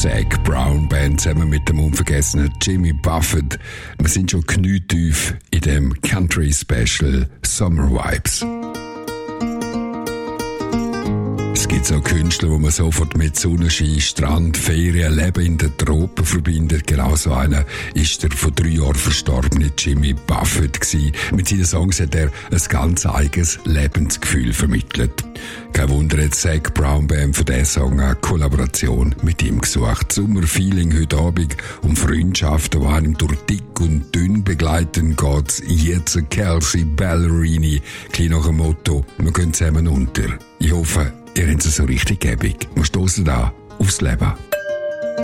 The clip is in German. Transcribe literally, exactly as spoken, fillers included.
Zac Brown Band zusammen mit dem unvergessenen Jimmy Buffett. Wir sind schon knietief in dem Country Special Summer Vibes. Es gibt so Künstler, die man sofort mit Sonnenschein, Strand, Ferien, Leben in den Tropen verbindet. Genau so einer ist der vor drei Jahren verstorbene Jimmy Buffett gewesen. Mit seinen Songs hat er ein ganz eigenes Lebensgefühl vermittelt. Kein Wunder, hat Zac Brown Band für diesen Song eine Kollaboration mit ihm gesucht. Sommerfeeling heute Abend und Freundschaften, die einem durch dick und dünn begleiten, geht's jetzt Kelsey Ballerini, klein nach dem Motto, wir gehen zusammen unter. Ich hoffe, ihr habt es so richtig gäbig. Wir stoßen da aufs Leben.